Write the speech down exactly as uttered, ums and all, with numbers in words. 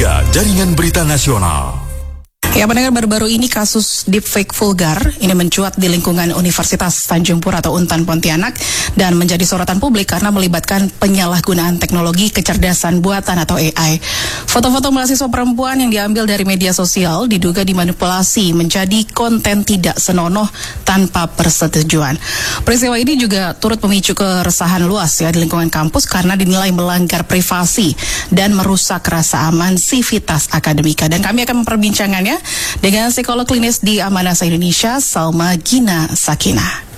tiga Jaringan Berita Nasional. Ya, pendengar, baru-baru ini kasus deepfake vulgar ini mencuat di lingkungan Universitas Tanjung Pura atau Untan Pontianak dan menjadi sorotan publik karena melibatkan penyalahgunaan teknologi kecerdasan buatan atau A I. Foto-foto mahasiswa perempuan yang diambil dari media sosial diduga dimanipulasi menjadi konten tidak senonoh tanpa persetujuan. Peristiwa ini juga turut memicu keresahan luas ya di lingkungan kampus karena dinilai melanggar privasi dan merusak rasa aman sivitas akademika. Dan kami akan memperbincangannya dengan psikolog klinis di Amanasa Indonesia, Salma Gina Sakinah.